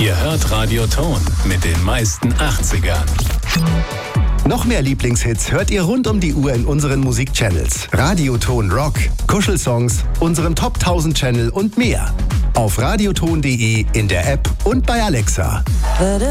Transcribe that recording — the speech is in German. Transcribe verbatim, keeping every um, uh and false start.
Ihr hört Radio Ton mit den meisten achtzigern. Noch mehr Lieblingshits hört ihr rund um die Uhr in unseren Musikchannels. Radioton Rock, Kuschelsongs, unserem Top tausend Channel und mehr. Auf radioton punkt de, in der App und bei Alexa.